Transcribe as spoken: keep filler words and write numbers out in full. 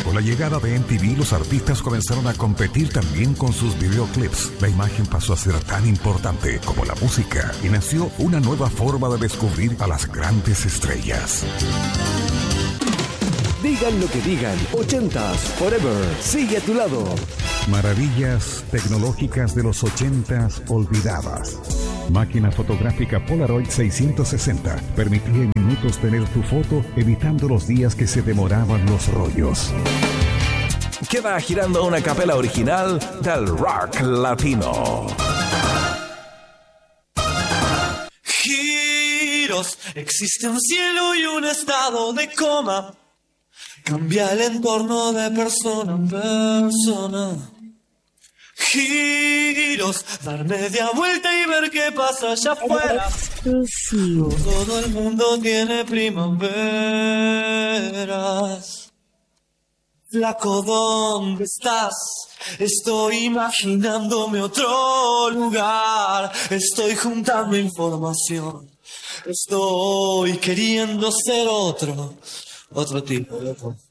Con la llegada de M T V, los artistas comenzaron a competir también con sus videoclips. La imagen pasó a ser tan importante como la música y nació una nueva forma de descubrir a las grandes estrellas. Digan lo que digan, ochentas Forever sigue a tu lado. Maravillas tecnológicas de los ochentas olvidadas. Máquina fotográfica Polaroid seiscientos sesenta permitía en minutos tener tu foto, evitando los días que se demoraban los rollos. Queda girando una capela original del rock latino. Giros, existe un cielo y un estado de coma. Cambia el entorno de persona en persona. Giros, dar media vuelta y ver qué pasa allá afuera. Todo el mundo tiene primaveras. Flaco, ¿dónde estás? Estoy imaginándome otro lugar. Estoy juntando información. Estoy queriendo ser otro. Otro tipo, loco.